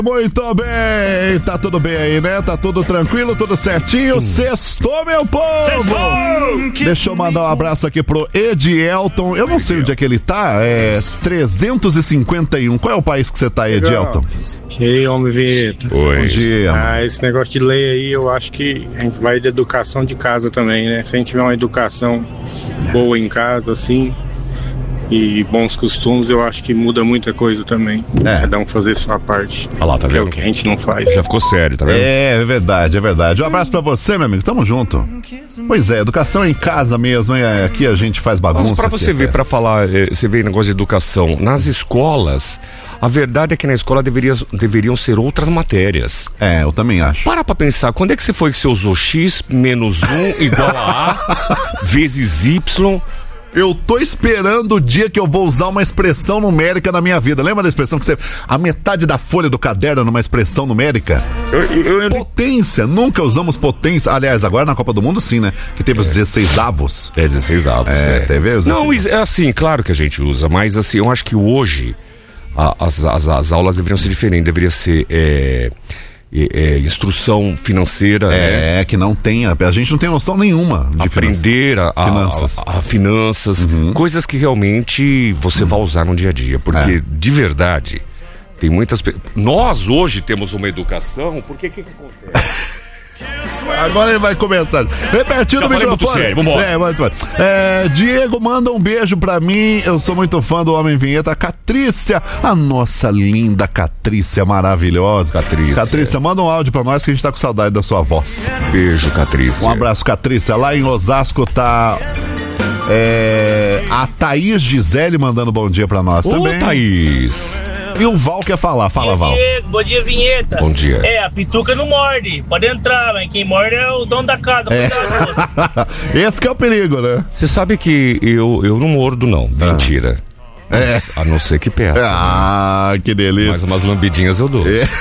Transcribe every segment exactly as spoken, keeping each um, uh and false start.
Muito bem, tá tudo bem aí, né? Tá tudo tranquilo, tudo certinho. Sextou, meu povo! Sextou! Deixa eu mandar um abraço aqui pro Edielton. Eu não sei onde é que ele tá, é trezentos e cinquenta e um. Qual é o país que você tá, Edielton? E aí, homem vinheta. Oi. Bom dia. Ah, esse negócio de lei aí, eu acho que a gente vai de educação de casa também, né? Se a gente tiver uma educação boa em casa, assim, e bons costumes, eu acho que muda muita coisa também. É. Cada um fazer sua parte. Olha lá, tá que vendo? É o que a gente não faz. Já ficou sério, tá vendo? É, é verdade, é verdade. Um abraço pra você, meu amigo. Tamo junto. Pois é, educação é em casa mesmo, hein? Aqui a gente faz bagunça. Mas pra você ver, pra falar, você vê negócio de educação, nas escolas, a verdade é que na escola deveria, deveriam ser outras matérias. É, eu também acho. Para pra pensar, quando é que você foi que você usou X menos um igual a A vezes Y? Eu tô esperando o dia que eu vou usar uma expressão numérica na minha vida. Lembra da expressão que você... A metade da folha do caderno numa expressão numérica? Eu, eu, eu... Potência. Nunca usamos potência. Aliás, agora na Copa do Mundo sim, né? Que teve os dezesseis avos. É, dezesseis avos. É, é. teve os dezesseis. Não, é assim, claro que a gente usa, mas assim, eu acho que hoje a, as, as, as aulas deveriam ser diferentes. Deveria ser... É... É, é, instrução financeira, é, né? Que não tem, a gente não tem noção nenhuma de aprender a, a finanças, a, a finanças uhum. Coisas que realmente você uhum. vai usar no dia a dia, porque é. de verdade tem muitas pessoas. Nós hoje temos uma educação, porque o que, que acontece? Agora ele vai começar. Vem pertinho do microfone. Muito sério, vambora. É, muito é, Diego, manda um beijo pra mim. Eu sou muito fã do Homem Vinheta. Catrícia, a nossa linda Catrícia maravilhosa. Catrícia. Catrícia, manda um áudio pra nós que a gente tá com saudade da sua voz. Beijo, Catrícia. Um abraço, Catrícia. Lá em Osasco tá é, a Thaís Gisele mandando bom dia pra nós. Ô, também. Thaís. E o Val quer falar, fala, Val. Bom dia, Vinheta. Bom dia. É, a pituca não morde, pode entrar, mas quem morde é o dono da casa. É. Esse que é o perigo, né? Você sabe que eu, eu não mordo, não. Mentira. Ah. É. A não ser que peça. Ah, que delícia. Mas umas lambidinhas eu dou. É.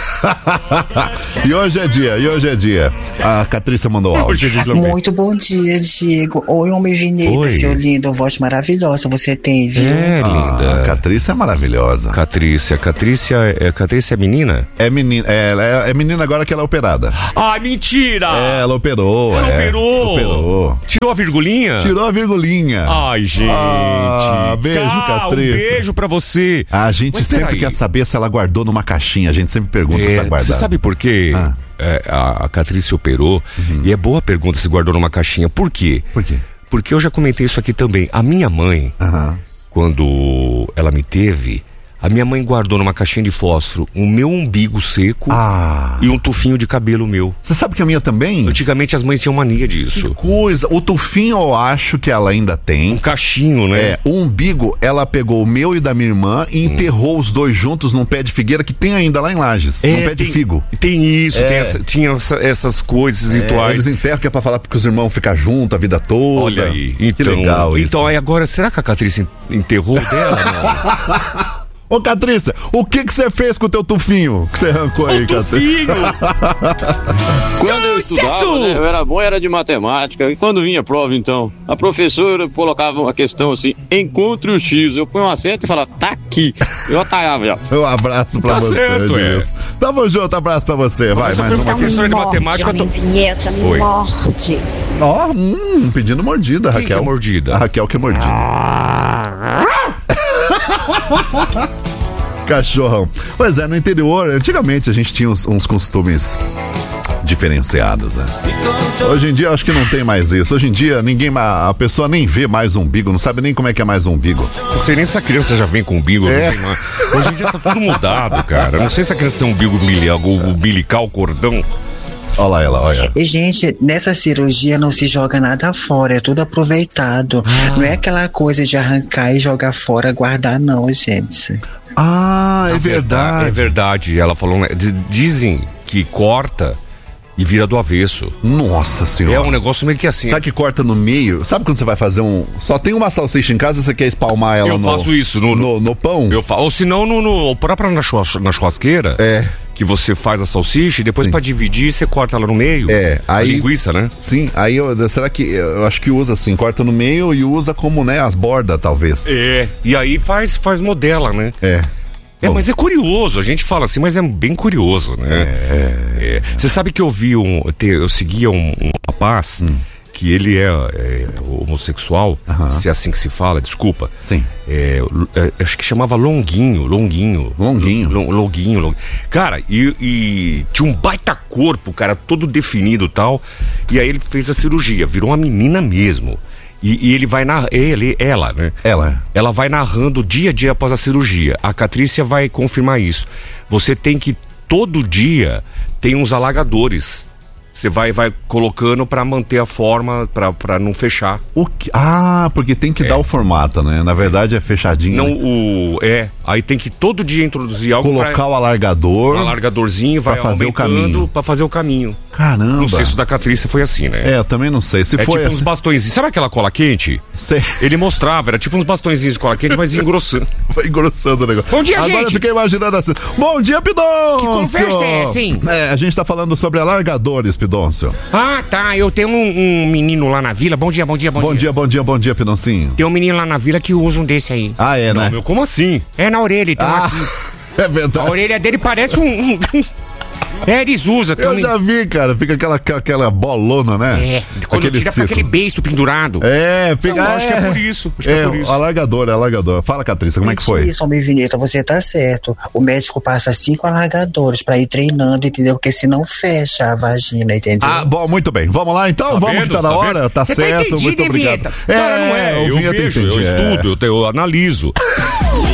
E hoje é dia, e hoje é dia. A Catrícia mandou áudio. Muito bom dia, Diego. Oi, homem vinheta, Oi. Seu lindo, voz maravilhosa você tem, viu? É, linda. Ah, a Catrícia é maravilhosa. Catrícia, Catrícia é, Catrícia é menina? É menina, é, ela é, é menina agora que ela é operada. Ah, mentira! É, ela operou. Ela é, operou. operou. Tirou a virgulinha? Tirou a virgulinha. Ai, gente. Ah, beijo, Cá, Catrícia. Um beijo pra você. A gente Mas sempre quer saber se ela guardou numa caixinha. A gente sempre pergunta é, se tá guardada. Você sabe por quê? Ah. É, a, a Catrícia operou uhum. E é boa a pergunta se guardou numa caixinha. Por quê? Por quê? Porque eu já comentei isso aqui também. A minha mãe, uhum. quando ela me teve, a minha mãe guardou numa caixinha de fósforo o meu umbigo seco ah. e um tufinho de cabelo meu. Você sabe que a minha também? Antigamente as mães tinham mania disso. Que coisa. O tufinho eu acho que ela ainda tem. Um cachinho, né? É, o umbigo, ela pegou o meu e da minha irmã e hum. enterrou os dois juntos num pé de figueira que tem ainda lá em Lages. É, num pé tem, de figo. Tem isso, é. tem essa, tinha essa, essas coisas é, rituais. Eles enterram que é pra falar porque os irmãos ficam juntos a vida toda. Olha aí. Que então, legal isso. Então, aí agora, será que a Catrícia enterrou dela? Não? Ô, Catrícia, o que que você fez com o teu tufinho que você arrancou aí, Catrícia? Quando eu estudava, né, eu era bom, era de matemática. E quando vinha a prova, então, a professora colocava uma questão assim, encontre o X. Eu ponho um acento e falava, tá aqui. Eu atalhava já. Um abraço pra tá você. Certo, é. Tamo junto, abraço pra você. Vai, mais uma professora de matemática. Tô... Vinheta, me Oi. morde. Ó, oh, hum, pedindo mordida, Quem Raquel. Que é mordida? A Raquel que é mordida. Cachorrão. Pois é, no interior, antigamente a gente tinha uns, uns costumes diferenciados, né? Hoje em dia eu acho que não tem mais isso. Hoje em dia ninguém, a pessoa nem vê mais umbigo, não sabe nem como é que é mais umbigo. Não sei nem se a criança já vem com umbigo. É. Não tem mais. Hoje em dia tá tudo mudado, cara. Não sei se a criança tem umbigo umbilical, cordão. Olha lá ela, olha. E, gente, nessa cirurgia não se joga nada fora, é tudo aproveitado. Ah. Não é aquela coisa de arrancar e jogar fora, guardar, não, gente. Ah, é verdade. É verdade. Ela falou, né? Dizem que corta e vira do avesso. Nossa senhora. É um negócio meio que assim. Sabe que corta no meio? Sabe quando você vai fazer um... Só tem uma salsicha em casa, você quer espalmar ela eu no... Eu faço isso. No, no, no pão? Eu faço. Ou se não, no, no, próprio na, churras, na churrasqueira. É. Que você faz a salsicha e depois sim. pra dividir você corta ela no meio. É, aí... A linguiça, né? Sim, aí eu, será que... Eu acho que usa assim, corta no meio e usa como, né, as bordas, talvez. É, e aí faz, faz modela, né? É. É, mas é curioso, a gente fala assim, mas é bem curioso, né? É. Você é. sabe que eu vi um. Eu seguia um, um rapaz hum. que ele é, é homossexual, uh-huh. se é assim que se fala, desculpa. Sim. É, é, acho que chamava Longuinho, Longuinho. Longuinho. L- Longuinho, Longuinho. Cara, e, e tinha um baita corpo, cara, todo definido e tal. E aí ele fez a cirurgia, virou uma menina mesmo. E, e ele vai narrar, ele, ela, né? Ela. Ela vai narrando dia a dia após a cirurgia. A Catrícia vai confirmar isso. Você tem que, todo dia, tem uns alagadores. Você vai, vai colocando pra manter a forma, pra, pra não fechar. O que? Ah, porque tem que é. dar o formato, né? Na verdade é fechadinho. Não, né? o... É, aí tem que todo dia introduzir algo. Colocar pra, o alargador. Um alargadorzinho, vai pra fazer o caminho. Pra fazer o caminho. Caramba. Não sei se o da Catrícia foi assim, né? É, eu também não sei. Se é foi tipo assim... uns bastõezinhos. Sabe aquela cola quente? Sei. Ele mostrava, era tipo uns bastõezinhos de cola quente, mas engrossando. Vai engrossando o negócio. Bom dia, Agora gente. Agora eu fiquei imaginando assim. Bom dia, Pidoncio. Que conversa é essa, hein? É, a gente tá falando sobre alargadores, Pidoncio. Ah, tá. Eu tenho um, um menino lá na vila. Bom dia, bom dia, bom, bom dia. Bom dia, bom dia, Pidoncinho. Tem um menino lá na vila que usa um desse aí. Ah, é, Não, né? Meu, como assim? É na orelha, então ah, aqui. É verdade. A orelha dele parece um... um... É, eles usam também. Eu já vi, cara. Fica aquela, aquela bolona, né? É, quando aquele tira pra aquele beiço pendurado. É, fica... Não, é, acho que é por isso. Acho é, que é por isso. alargador, é alargador. Fala, Catrícia, como é que foi? Isso, homem Vinheta, você tá certo. O médico passa cinco alargadores pra ir treinando, entendeu? Porque senão fecha a vagina, entendeu? Ah, bom, muito bem. Vamos lá, então? Tá Vamos vendo? que tá na Tá hora? Tá Você certo, tá muito obrigado. É, não, não é. Eu Vinheta vejo, entendi, eu é. estudo, eu, te, eu analiso.